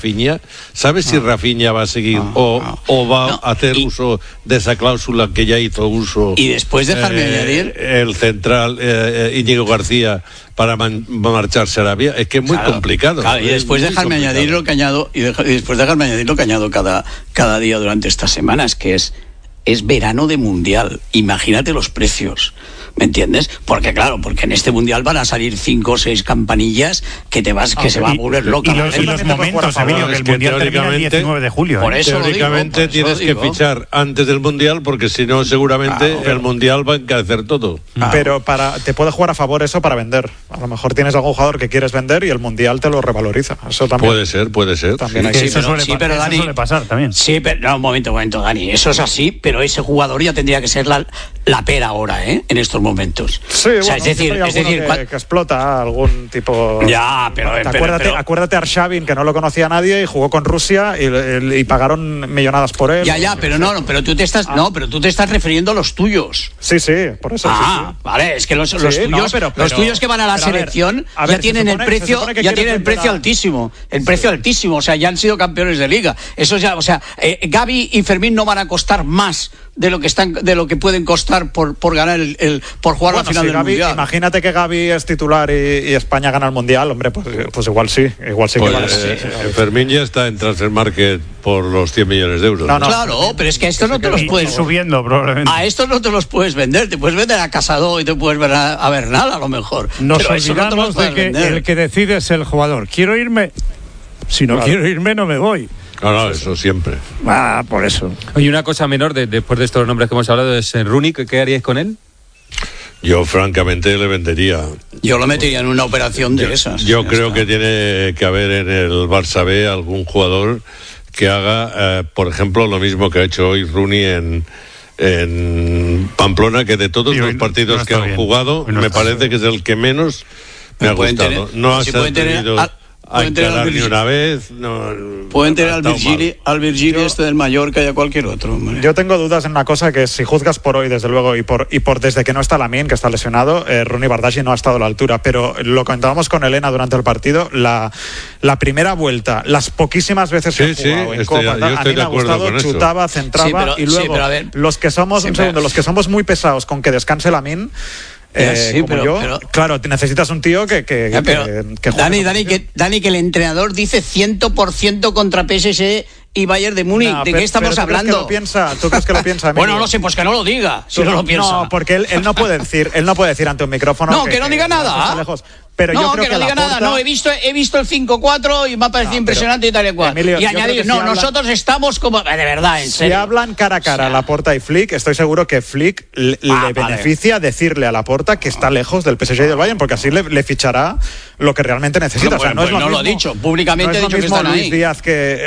Rafinha, ¿sabes si Rafinha va a seguir o va a hacer uso de esa cláusula que ya hizo uso? Y después dejarme añadir el central Íñigo García para marcharse a Arabia. Es que es muy complicado. Claro, y después dejarme añadir lo que añado cada día durante estas semanas, que es verano de mundial. Imagínate los precios. ¿Me entiendes? Porque en este mundial van a salir 5 o 6 campanillas que se va a volver loca. Y los momentos, Emilio, que el mundial termina el 19 de julio. Por eso teóricamente tienes que fichar antes del mundial, porque si no, seguramente el mundial va a encarecer todo. Pero te puede jugar a favor eso para vender. A lo mejor tienes algún jugador que quieres vender y el mundial te lo revaloriza. Eso también puede ser. También sí, eso suele pasar también. Sí, pero no, un momento, Dani. Eso es así, pero ese jugador ya tendría que ser la pera ahora, en estos momentos. Sí, o sea, es decir, que explota algún tipo. Ya, pero acuérdate a Arshavin, que no lo conocía nadie y jugó con Rusia y pagaron millonadas por él. Ya, pero pero tú te estás refiriendo a los tuyos. Sí, por eso. Sí. Vale, es que los tuyos, los tuyos que van a la selección ya tienen el precio, altísimo, o sea, ya han sido campeones de liga. Eso ya, o sea, Gavi y Fermín no van a costar más de lo que pueden costar por ganar por jugar la final del mundial. Imagínate que Gavi es titular y España gana el mundial, hombre, pues igual sí que vale. Fermín ya está en Transfer Market por los 100 millones de euros. No. Claro, pero es que a estos no te los puedes subiendo probablemente. A estos no te los puedes vender, te puedes vender a Casado y te puedes vender a Bernal a lo mejor. Nos olvidamos de que el que decide es el jugador. Quiero irme, si no quiero irme no me voy. No, eso siempre. Por eso. Oye, una cosa menor, después de estos nombres que hemos hablado, es Rooney. ¿Qué haríais con él? Yo francamente le vendería. Yo lo metería en una operación de esas. Yo creo que tiene que haber en el Barça B algún jugador que haga, por ejemplo, lo mismo que ha hecho hoy Rooney en Pamplona, que de todos los partidos que han jugado, me parece que es el que menos me ha gustado. No ha tenido a encarar ni una vez. Pueden tener al Virgili este del Mallorca y a cualquier otro, hombre. Yo tengo dudas en una cosa, que si juzgas por hoy, desde luego, y por desde que no está Lamine, que está lesionado, Rooney Bardghji no ha estado a la altura, pero lo comentábamos con Elena durante el partido, la primera vuelta, las poquísimas veces que ha jugado en Copa, a mí me ha gustado, chutaba, centraba, y luego los que somos muy pesados con que descanse Lamine, claro, necesitas un tío que juegue. Dani, que el entrenador dice 100% contra PSG y Bayern de Múnich. ¿De qué estamos hablando? ¿Tú crees que lo piensa? Bueno, no sé, pues que no lo diga, si no lo piensa. No, porque él no puede decir ante un micrófono. No, que no diga nada. Pero yo creo que no diga nada. No, he visto el 5-4 y me ha parecido impresionante y tal y cual. Emilio, y añadir, nosotros estamos como. De verdad, en serio. Si hablan cara a cara Laporta y Flick, estoy seguro que Flick le beneficia decirle a Laporta que está lejos del PSG y del Bayern, porque así le fichará lo que realmente necesita. No lo ha dicho, públicamente ha dicho que están ahí. Luis Díaz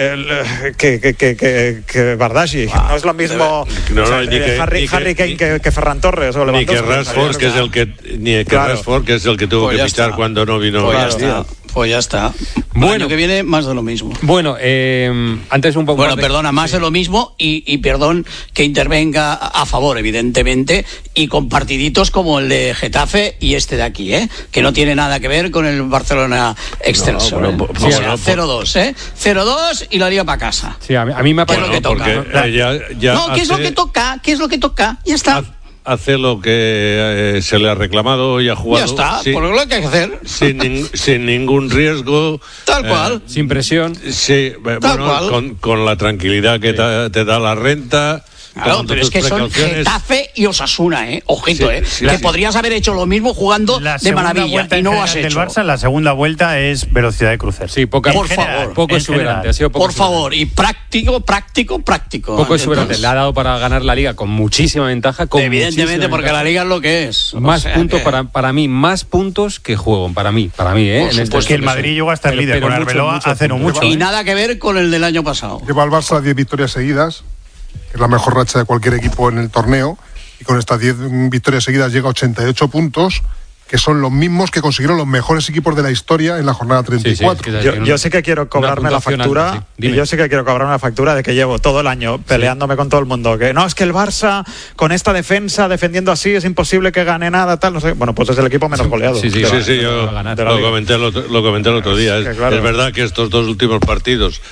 que Bardghji. No es lo mismo Harry Kane que Ferran Torres. Ni que Rashford, que es el que tuvo que fichar cuando no vino. Pues ya está. El año que viene más de lo mismo. Bueno, antes un poco. Más de lo mismo y perdón que intervenga a favor, evidentemente, y con partiditos como el de Getafe y este de aquí, que no tiene nada que ver con el Barcelona Excelsior. 0-2, 0-2 y la liga para casa. Sí, a mí me ha parecido que toca. ¿Qué es lo que toca? ¿Qué es lo que toca? Ya está. Hace lo que se le ha reclamado y ha jugado. Ya está, por lo que hay que hacer. Sin ningún riesgo. Tal cual. Sin presión. Sí, con la tranquilidad que te da la renta. Claro, pero es que son Getafe y Osasuna, ojito, que podrías haber hecho lo mismo jugando de maravilla y no lo has hecho. El Barça, la segunda vuelta es velocidad de crucer. Sí, poco exuberante. Por favor, y práctico. Poco exuberante. Le ha dado para ganar la Liga con muchísima ventaja. Evidentemente, porque la Liga es lo que es. Más puntos para mí, más puntos que juego, para mí, Pues que el Madrid llegó a estar líder con Arbeloa hace no mucho. Y nada que ver con el del año pasado. Lleva al Barça 10 victorias seguidas, que es la mejor racha de cualquier equipo en el torneo, y con estas 10 victorias seguidas llega a 88 puntos, que son los mismos que consiguieron los mejores equipos de la historia en la jornada 34. Yo sí que quiero cobrarme la factura, de que llevo todo el año peleándome con todo el mundo, que no, es que el Barça con esta defensa defendiendo así es imposible que gane nada, tal, no sé. Bueno, pues es el equipo menos goleado. Yo lo comenté el otro día. Es verdad que estos dos últimos partidos